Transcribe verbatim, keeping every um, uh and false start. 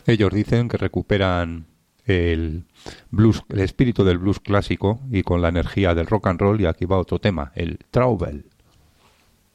Ellos dicen que recuperan el blues, el espíritu del blues clásico y con la energía del rock and roll, y aquí va otro tema, el Traubel.